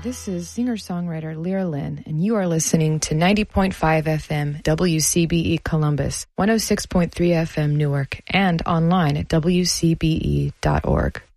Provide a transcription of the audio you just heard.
this is singer-songwriter Lyra Lynn, and you are listening to 90.5 FM WCBE Columbus, 106.3 FM Newark, and online at wcbe.org.